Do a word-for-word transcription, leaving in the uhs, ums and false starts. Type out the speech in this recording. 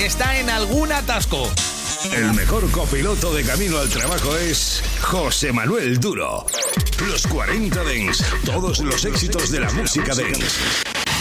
está en algún atasco. El mejor copiloto de camino al trabajo es José Manuel Duro. Los cuarenta Dance, todos los éxitos de la música dance.